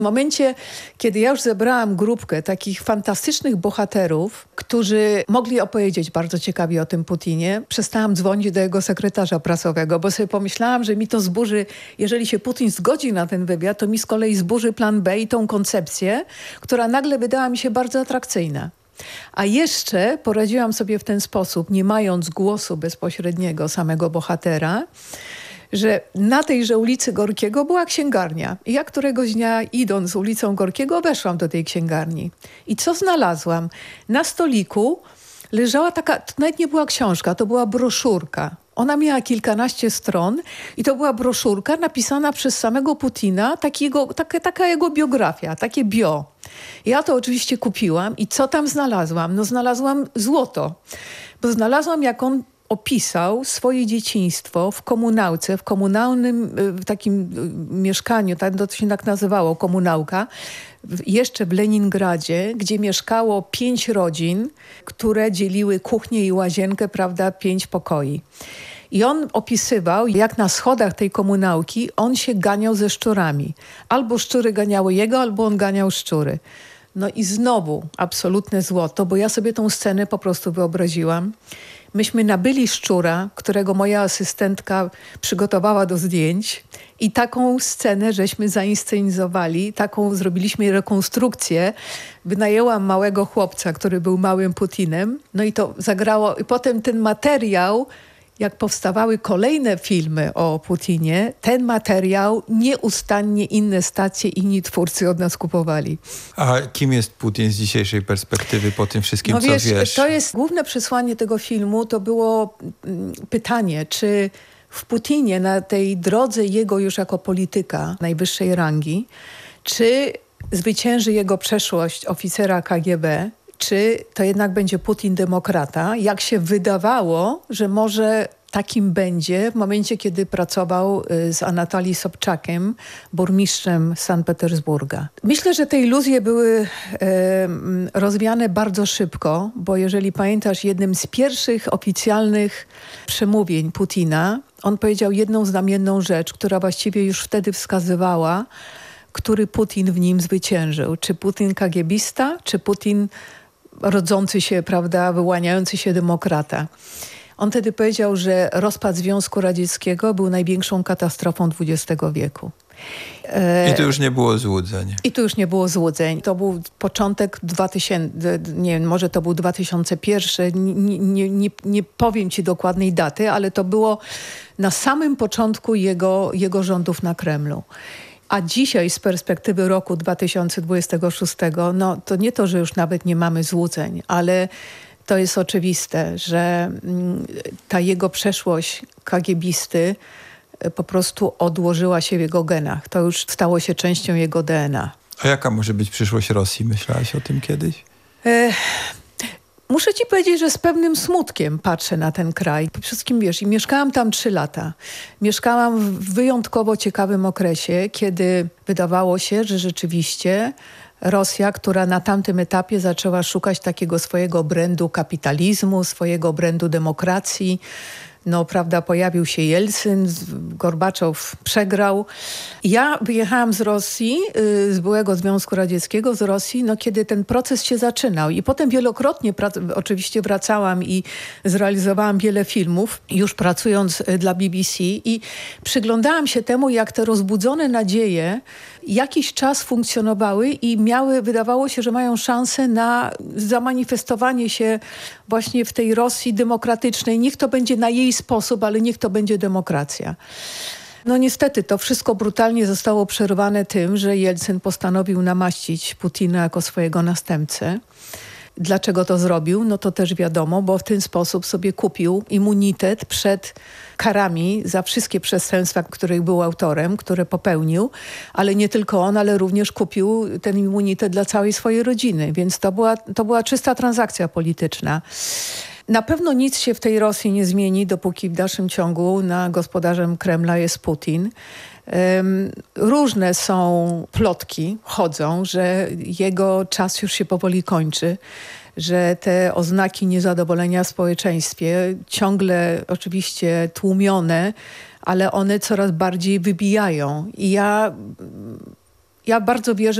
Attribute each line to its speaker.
Speaker 1: W momencie, kiedy ja już zebrałam grupkę takich fantastycznych bohaterów, którzy mogli opowiedzieć bardzo ciekawie o tym Putinie, przestałam dzwonić do jego sekretarza prasowego, bo sobie pomyślałam, że mi to zburzy, jeżeli się Putin zgodzi na ten wywiad, to mi z kolei zburzy plan B i tą koncepcję, która nagle wydała mi się bardzo atrakcyjna. A jeszcze poradziłam sobie w ten sposób, nie mając głosu bezpośredniego samego bohatera, że na tejże ulicy Gorkiego była księgarnia. I ja któregoś dnia, idąc ulicą Gorkiego, weszłam do tej księgarni. I co znalazłam? Na stoliku leżała taka, to nawet nie była książka, to była broszurka. Ona miała kilkanaście stron i to była broszurka napisana przez samego Putina, taka jego biografia, takie bio. Ja to oczywiście kupiłam i co tam znalazłam? No znalazłam złoto, bo znalazłam, jak on opisał swoje dzieciństwo w komunałce, w komunalnym w takim mieszkaniu, to się tak nazywało, komunałka, jeszcze w Leningradzie, gdzie mieszkało 5 rodzin, które dzieliły kuchnię i łazienkę, prawda, 5 pokoi. I on opisywał, jak na schodach tej komunałki on się ganiał ze szczurami. Albo szczury ganiały jego, albo on ganiał szczury. No i znowu absolutne złoto, bo ja sobie tą scenę po prostu wyobraziłam. Myśmy nabyli szczura, którego moja asystentka przygotowała do zdjęć i taką scenę żeśmy zainscenizowali, taką zrobiliśmy rekonstrukcję. Wynajęłam małego chłopca, który był małym Putinem, no i to zagrało. I potem ten materiał, jak powstawały kolejne filmy o Putinie, ten materiał nieustannie inne stacje, inni twórcy od nas kupowali.
Speaker 2: A kim jest Putin z dzisiejszej perspektywy po tym wszystkim, co wiesz?
Speaker 1: To jest główne przesłanie tego filmu, to było pytanie, czy w Putinie, na tej drodze jego już jako polityka najwyższej rangi, czy zwycięży jego przeszłość oficera KGB, czy to jednak będzie Putin demokrata, jak się wydawało, że może takim będzie w momencie, kiedy pracował z Anatalii Sobczakiem, burmistrzem Sankt Petersburga. Myślę, że te iluzje były rozwiane bardzo szybko, bo jeżeli pamiętasz, jednym z pierwszych oficjalnych przemówień Putina, on powiedział jedną znamienną rzecz, która właściwie już wtedy wskazywała, który Putin w nim zwyciężył. Czy Putin kagiebista, czy Putin rodzący się, prawda, wyłaniający się demokrata. On wtedy powiedział, że rozpad Związku Radzieckiego był największą katastrofą XX wieku.
Speaker 2: I tu już nie było złudzeń.
Speaker 1: To był początek 2000, nie wiem, może to był 2001, nie powiem ci dokładnej daty, ale to było na samym początku jego rządów na Kremlu. A dzisiaj z perspektywy roku 2026, no to nie to, że już nawet nie mamy złudzeń, ale to jest oczywiste, że ta jego przeszłość kagiebisty po prostu odłożyła się w jego genach. To już stało się częścią jego DNA.
Speaker 2: A jaka może być przyszłość Rosji? Myślałaś o tym kiedyś?
Speaker 1: Muszę ci powiedzieć, że z pewnym smutkiem patrzę na ten kraj. Przede wszystkim, wiesz, i mieszkałam tam 3 lata. Mieszkałam w wyjątkowo ciekawym okresie, kiedy wydawało się, że rzeczywiście Rosja, która na tamtym etapie zaczęła szukać takiego swojego brandu kapitalizmu, swojego brandu demokracji. No, prawda, pojawił się Jelcyn, Gorbaczow przegrał. Ja wyjechałam z Rosji, z byłego Związku Radzieckiego, z Rosji, no, kiedy ten proces się zaczynał. I potem wielokrotnie oczywiście wracałam i zrealizowałam wiele filmów, już pracując dla BBC i przyglądałam się temu, jak te rozbudzone nadzieje jakiś czas funkcjonowały i wydawało się, że mają szansę na zamanifestowanie się właśnie w tej Rosji demokratycznej. Niech to będzie na jej sposób, ale niech to będzie demokracja. No niestety to wszystko brutalnie zostało przerwane tym, że Jelcyn postanowił namaścić Putina jako swojego następcę. Dlaczego to zrobił? No to też wiadomo, bo w ten sposób sobie kupił immunitet przed karami za wszystkie przestępstwa, których był autorem, które popełnił, ale nie tylko on, ale również kupił ten immunitet dla całej swojej rodziny, więc to była czysta transakcja polityczna. Na pewno nic się w tej Rosji nie zmieni, dopóki w dalszym ciągu gospodarzem Kremla jest Putin. Różne są plotki, chodzą, że jego czas już się powoli kończy, że te oznaki niezadowolenia w społeczeństwie, ciągle oczywiście tłumione, ale one coraz bardziej wybijają. I ja Ja bardzo wierzę